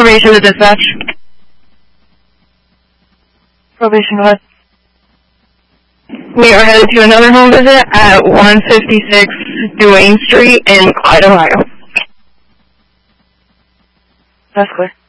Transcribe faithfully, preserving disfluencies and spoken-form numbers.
Probation to dispatch. Probation, go ahead. We are headed to another home visit at one fifty-six Duane Street in Clyde, Ohio. That's clear.